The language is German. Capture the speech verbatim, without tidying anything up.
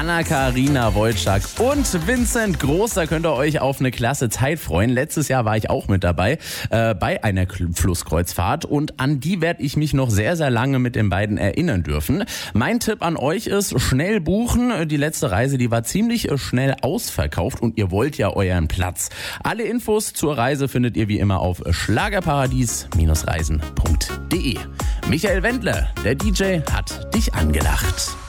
Anna-Karina Wojcik und Vincent Groß. Da könnt ihr euch auf eine klasse Zeit freuen. Letztes Jahr war ich auch mit dabei äh, bei einer Flusskreuzfahrt und an die werde ich mich noch sehr, sehr lange mit den beiden erinnern dürfen. Mein Tipp an euch ist, schnell buchen. Die letzte Reise, die war ziemlich schnell ausverkauft und ihr wollt ja euren Platz. Alle Infos zur Reise findet ihr wie immer auf schlagerparadies Reisen punkt de. Michael Wendler, der D J, hat dich angelacht.